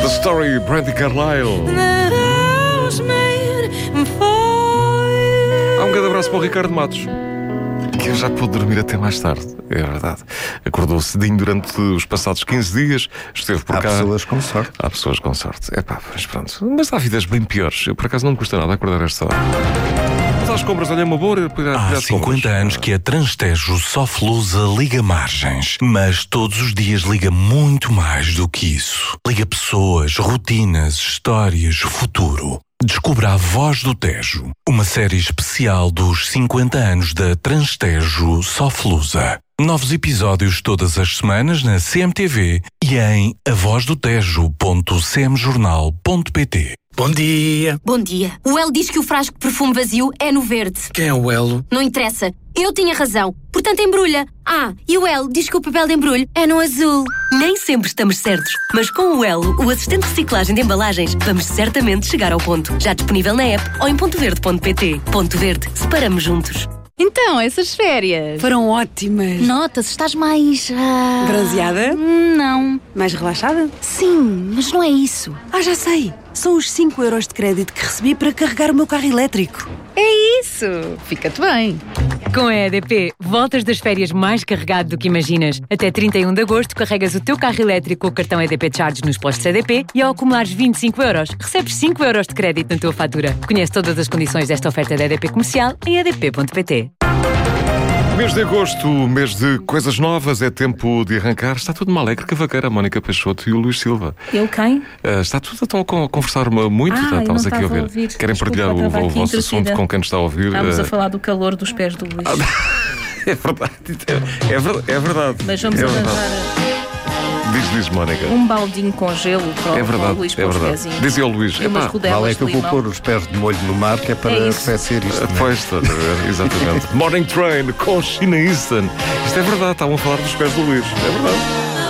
The Story, Brandy Carlile. Há um grande abraço para o Ricardo Matos, que já pôde dormir até mais tarde, é verdade. Acordou cedinho durante os passados 15 dias, esteve por cá. Há pessoas com sorte. Há pessoas com sorte. Mas pronto. Mas há vidas bem piores. Eu, por acaso, não me custa nada acordar esta hora. Mas às compras, olha, uma boa. Há 50 anos que a Transtejo Soflusa liga margens, mas todos os dias liga muito mais do que isso. Liga pessoas, rotinas, histórias, futuro. Descubra A Voz do Tejo, uma série especial dos 50 anos da Transtejo Soflusa. Novos episódios todas as semanas na CMTV e em avozdotejo.cmjornal.pt. Bom dia. Bom dia. O Elo diz que o frasco de perfume vazio é no verde. Quem é o Elo? Não interessa. Eu tinha razão. Portanto, embrulha. E o Elo diz que o papel de embrulho é no azul. Nem sempre estamos certos, mas com o Elo, o assistente de reciclagem de embalagens, vamos certamente chegar ao ponto. Já disponível na app ou em pontoverde.pt. Ponto Verde. Separamos juntos. Então, essas férias foram ótimas. Nota-se, estás mais... Bronzeada? Não. Mais relaxada? Sim, mas não é isso. Já sei. São os 5 euros de crédito que recebi para carregar o meu carro elétrico. É isso. Fica-te bem. Com a EDP, voltas das férias mais carregado do que imaginas. Até 31 de agosto, carregas o teu carro elétrico com o cartão EDP Charge nos postos EDP e ao acumulares 25 euros, recebes 5 euros de crédito na tua fatura. Conhece todas as condições desta oferta da EDP Comercial em edp.pt. Mês de agosto, mês de coisas novas, é tempo de arrancar. Está tudo uma alegre cavaqueira, a Mónica Peixoto e o Luís Silva. Eu quem? Está tudo, estão a conversar muito, estamos aqui a ouvir. Querem partilhar o vosso assunto com quem nos está a ouvir? Estamos a falar do calor dos pés do Luís. É verdade, é verdade. Mas vamos arranjar... Diz, Mónica. Um baldinho com gelo para o Luís para os pezinhos. Dizia o Luís. Vale é que eu vou pôr os pés de molho no mar, que é para arrefecer isto. Pois, estás a ver, exatamente. Morning Train com China Easton. Isto é verdade, estavam a falar dos pés do Luís. É verdade.